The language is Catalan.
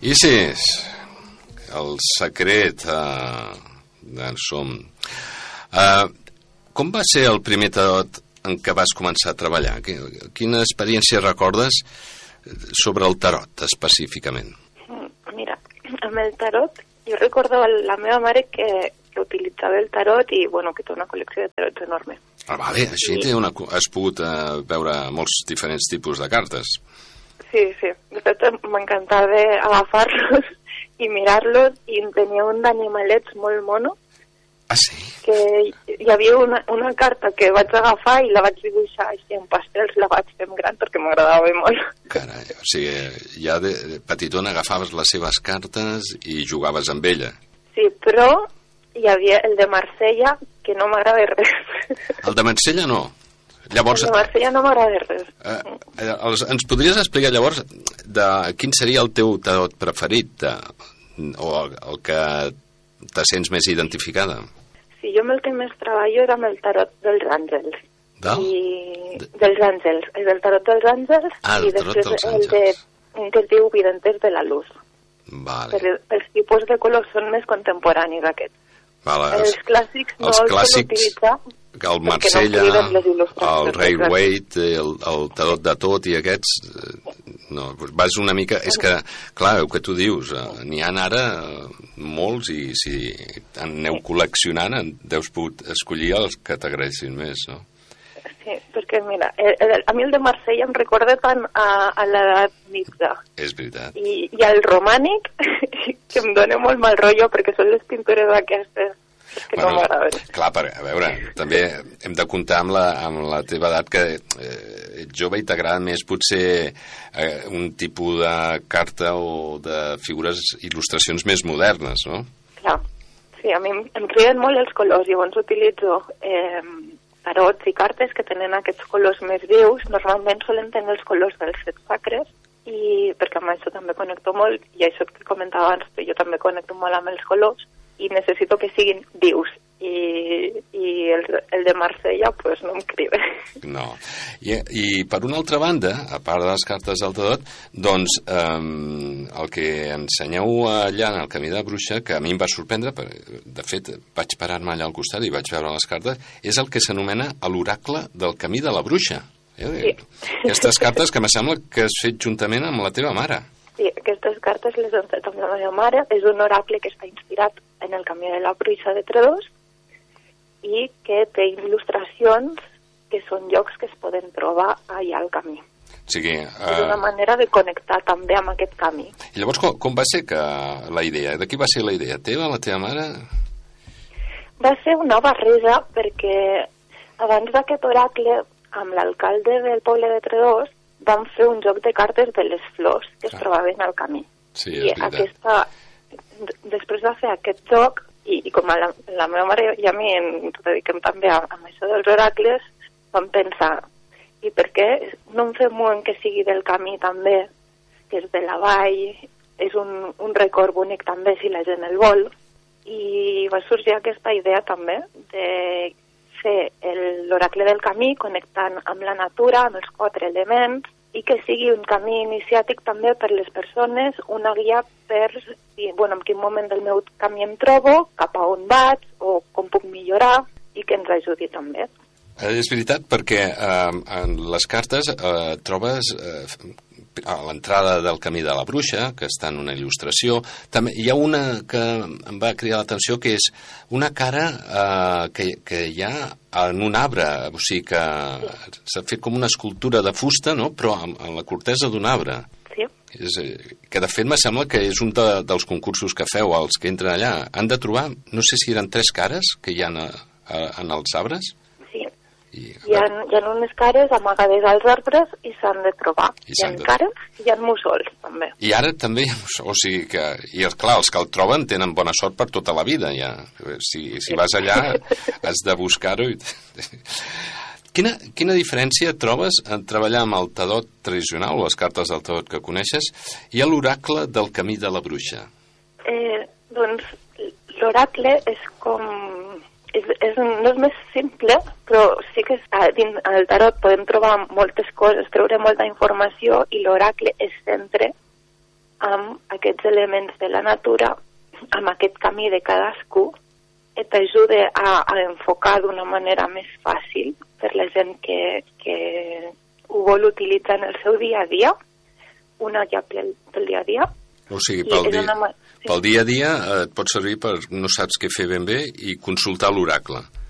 Isis, el secret d'en Som. Com va ser el primer tarot en què vas començar a treballar? Quina experiència recordes sobre el tarot, específicament? Mira, amb el tarot, jo recordo la meva mare que utilitzava el tarot i, bueno, que té una col·lecció de tarots enorme. Vale, així has pogut veure molts diferents tipus de cartes. Sí. De fet, m'encantava agafar-los i mirar-los, i en tenia un d'animalets molt mono. Ah, sí? Que hi havia una carta que vaig agafar i la vaig dibuixar així en pastels, la vaig fer gran perquè m'agradava molt. Carai, o sigui, ja de petitona agafaves les seves cartes i jugaves amb ella. Sí, però hi havia el de Marsella, que no m'agrada res. El de Marsella no? Llavors, el de Marsella no m'agrada res. Ens podries explicar llavors quin seria el teu tarot preferit o el que te sents més identificada? Sí, jo amb el que més treballo era amb el tarot dels àngels. Dels àngels. És el tarot dels àngels i després un que es diu Videntes de la Luz. Vale. Els tipus de colors són més contemporanis aquests. Vale, els clàssics no els poden utilitzar el Marsella, el Ray Waite, el tarot de tot i aquests no, vas una mica, és que clar, el que tu dius, n'hi ha ara molts i si aneu col·leccionant deus pogut escollir els que t'agraeixin més, no? Sí, perquè mira, a mi el de Marsella em recorda tant a l'edat mitja. És veritat. I el romànic, que em dona molt mal rotllo, perquè són les pintures aquestes que no m'agraden. Clar, a veure, també hem de comptar amb la teva edat, que ets jove i t'agrada més potser un tipus de carta o de figures, il·lustracions més modernes, no? Clar, sí, a mi em criden molt els colors, llavors utilitzo tarots i cartes que tenen aquests colors més vius. Normalment solen tenir els colors dels sets sacres, i perquè amb això també connecto molt, i això que comentava abans, que jo també connecto molt amb els colors, i necessito que siguin vius, i el de Marsella pues no em crida. No. I per una altra banda, a part de les cartes del tarot, doncs el que ensenyeu allà en el Camí de la Bruixa, que a mi em va sorprendre, de fet vaig parar-me allà al costat i vaig veure les cartes, és el que s'anomena l'oracle del Camí de la Bruixa. Sí. Aquestes cartes que me sembla que has fet juntament amb la teva mare. Sí, aquestes cartes les hem fet amb la meva mare. És un oracle que està inspirat en el Camí de la Bruixa de Tredòs i que té il·lustracions que són llocs que es poden trobar allà al camí. O sigui, és una manera de connectar també amb aquest camí. I llavors com va ser que la idea? De qui va ser la idea? Teva, la teva mare? Va ser una barreja, perquè abans d'aquest oracle, amb l'alcalde del poble de Tredòs, vam fer un joc de cartes de les flors que es trobaven al camí. Sí, és veritat. Després de fer aquest joc, i com la meva mare i a mi ens dediquem també a això dels oracles, vam pensar, i per què no en fem un que sigui del camí també, que és de la vall, és un record bonic també si la gent el vol, i va sorgir aquesta idea també de fer l'oracle del camí connectant amb la natura, amb els 4 elements, i que sigui un camí iniciàtic també per les persones, una guia per en quin moment del meu camí em trobo, cap a on vaig, o com puc millorar, i que ens ajudi també. És veritat, perquè en les cartes trobes a l'entrada del Camí de la Bruixa, que està en una il·lustració. També hi ha una que em va cridar l'atenció, que és una cara que hi ha en un arbre, o sigui que s'ha fet com una escultura de fusta, no? Però amb la cortesa d'un arbre. Sí. Que de fet me sembla que és un dels concursos que feu, els que entren allà. Han de trobar, no sé si eren 3 cares que hi ha en els arbres. Hi ha unes cares amagades als arbres i s'han de trobar. Hi ha cares i hi ha mussols, també. I ara també, o sigui que... I clar, els que el troben tenen bona sort per tota la vida, ja. Si vas allà, has de buscar-ho. Quina diferència trobes en treballar amb el tarot tradicional, o les cartes del tarot que coneixes, i l'oracle del Camí de la Bruixa? Doncs l'oracle és com... no és més simple, però sí que dins el tarot podem trobar moltes coses, treure molta informació, i l'oracle es centra amb aquests elements de la natura, amb aquest camí de cadascú, et ajuda a enfocar d'una manera més fàcil per la gent que ho vol utilitzar en el seu dia a dia, una ja pel dia a dia. O sigui, pel dia a dia et pot servir per no saps què fer ben bé i consultar l'oracle.